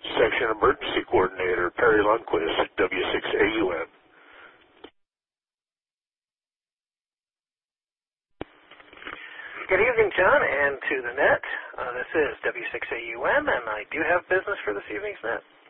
Section Emergency Coordinator Perry Lundquist, W6AUM. Good evening, John, and to the net. This is W6AUM, and I do have business for this evening's net.